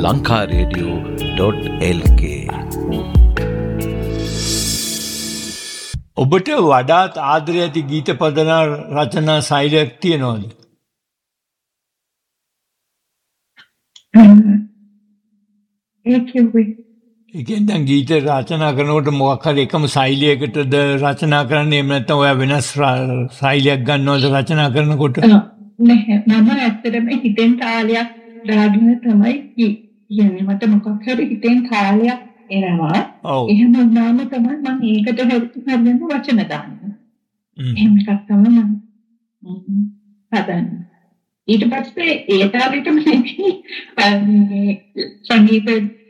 lankaradio.lk. ඔබට වඩාත් ආදරය ඇති ගීත පදනා රචනා ශෛලියක් තියෙනවද? ඒ කියන්නේ ඒ කියන්නේ දැන් ගීත රචනා කරනකොට මොකක් හරි එකම ශෛලියකටද රචනා කරන්නේ? එහෙම නැත්නම් ඔයා වෙනස් ශෛලියක් ගන්නවද රචනා කරනකොට? නැහැ. මම ඇත්තටම හිතෙන් තාලයක් දාගෙන තමයි කියන්නේ. මට මොකක් හරි හිතෙන් තාලයක් එනවා. එහෙම වුණාම තමයි මම ඒකට හරියන වචන දාන්නේ. එහෙම එකක් තමයි මම හදන්නේ. ඊට පස්සේ ඒ තාලෙටම සංගීත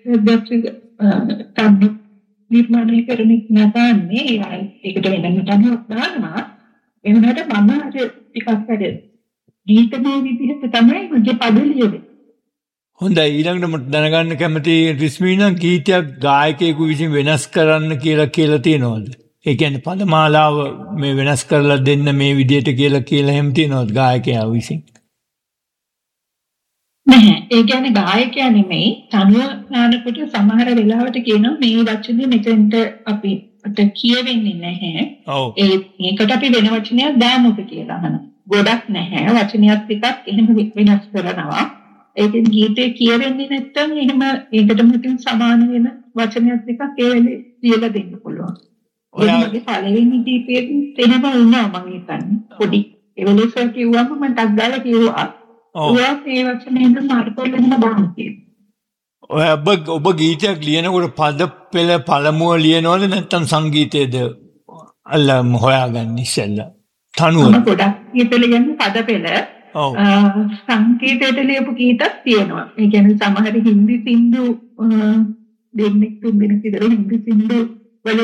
තම නිර්මාණය කරන නැතන්නේ ඒකට වෙනම තමයි දානවා. එවනට මම අර ටිකක් අර ගීතමය විදිහට තමයි මගේ පද ලියන්නේ. හොඳයි, ඊළඟට මට දැනගන්න කැමති රිස්මීනා ගීතයක් ගායකයෙකු විසින් වෙනස් කරන්න කියලා තියෙනවද? ඒ කියන්නේ පදමාලාව මේ වෙනස් කරලා දෙන්න මේ විදිහට කියලා එහෙම තියෙනවද ගායකයා විසින්? නැහැ. ඒ කියන්නේ ගායකයා නෙමෙයි, තනුව නානකොට සමහර වෙලාවට කියනවා මේ වචනේ මෙතෙන්ට අපිට කියවෙන්නේ නැහැ. ඒකට අපි වෙන වචනයක් දාමුද කියලා අහනවා. ගොඩක් නැහැ. වචනයක් ටිකක් එහෙම වෙනස් කරනවා. ඒකෙන් ගීතේ කියවෙන්නේ නැත්නම් එහෙම ඒකට මුලින් සමාන වෙන වචනයක් ටිකක් ඒ වෙලේ කියලා දෙන්න පුළුවන්. ඔයාගේ පළවෙනි ගීතේදී එහෙම වුණා මම හිතන්නේ. පොඩි ඒ වෙලේ සර් කිව්වම මම ටක් ගාලා කිව්වා. ඔයා ඒ වචනේට මාර්කර් වෙන්න බෑ. ඔබ ගීතයක් ලියනකොට පද පෙළ පළමුව ලියනවද නැත්නම් සංගීතයේද අල්ලම හොයාගන්න ඉස්සෙල්ලා? තනුව ගොඩක් ගීත ලියන්නේ පද පෙළ. සංගීතයට ලියපු ගීතක් තියෙනවා. ඒ කියන්නේ සමහර හින්දි සින්දු දෙන්නෙක් තුන්දෙනෙක් විතර හින්දි සින්දු